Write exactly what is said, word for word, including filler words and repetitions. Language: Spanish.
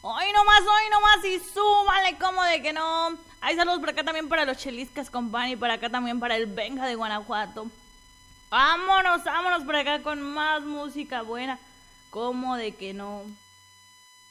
Hoy nomás, hoy nomás y súbale como de que no. Hay saludos por acá también para los Cheliscas Company, por acá también para el Benja de Guanajuato. Vámonos, vámonos por acá con más música buena. Como de que no.